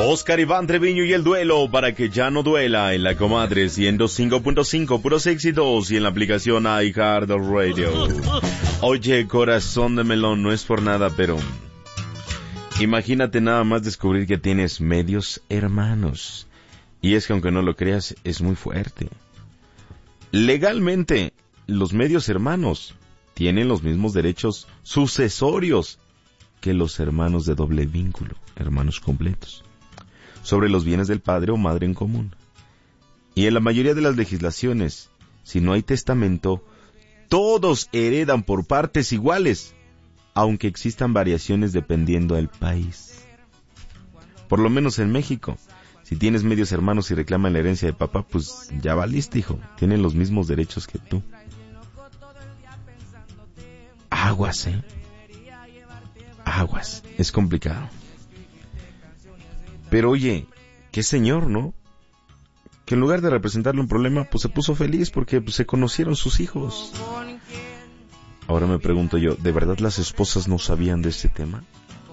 Oscar Iván Treviño y el duelo para que ya no duela en la comadre 105.5 puros éxitos y en la aplicación iHeartRadio. Oye, corazón de melón, no es por nada, pero imagínate nada más descubrir que tienes medios hermanos. Y es que aunque no lo creas, es muy fuerte. Legalmente, los medios hermanos tienen los mismos derechos sucesorios que los hermanos de doble vínculo, hermanos completos, sobre los bienes del padre o madre en común. Y en la mayoría de las legislaciones, si no hay testamento, todos heredan por partes iguales, aunque existan variaciones dependiendo del país. Por lo menos en México, si tienes medios hermanos y reclaman la herencia de papá, pues ya valiste, hijo. Tienen los mismos derechos que tú. Aguas, aguas. Es complicado. Pero oye, qué señor, ¿no? Que en lugar de representarle un problema, pues se puso feliz porque pues, se conocieron sus hijos. Ahora me pregunto yo, ¿de verdad las esposas no sabían de este tema?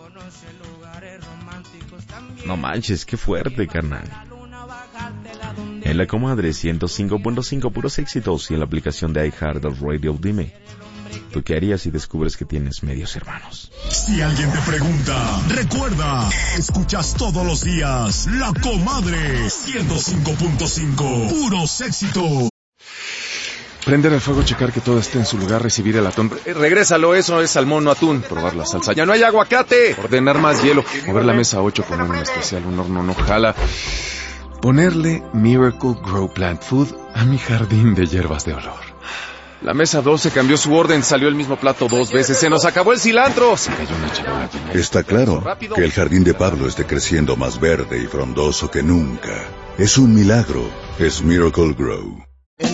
No manches, qué fuerte, carnal. En la comadre 105.5 puros éxitos y en la aplicación de iHeartRadio, dime, ¿tú qué harías si descubres que tienes medios hermanos? Si alguien te pregunta, recuerda, escuchas todos los días La Comadre 105.5 puros éxitos. Prender el fuego, checar que todo esté en su lugar, recibir el atún. Regrésalo, eso es salmón, no atún. Probar la salsa. ¡Ya no hay aguacate! Ordenar más hielo. Mover la mesa 8, poner un especial, un horno no jala. Ponerle Miracle Grow Plant Food a mi jardín de hierbas de olor. La mesa 12 cambió su orden, salió el mismo plato 2 veces. ¡Se nos acabó el cilantro! Se cayó una charola. Está claro que el jardín de Pablo esté creciendo más verde y frondoso que nunca. Es un milagro. Es Miracle Grow.